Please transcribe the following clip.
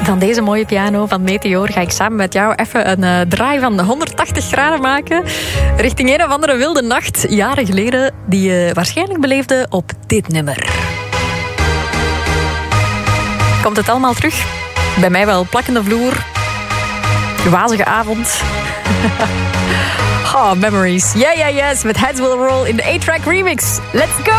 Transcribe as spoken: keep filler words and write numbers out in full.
van deze mooie piano van Meteor ga ik samen met jou even een uh, draai van honderdtachtig graden maken. Richting een of andere wilde nacht, jaren geleden, die je waarschijnlijk beleefde op dit nummer. Komt het allemaal terug? Bij mij wel plakkende vloer. Wazige avond. Oh, memories. Yeah, yeah, yes. Met Heads Will Roll in de A-Track remix. Let's go!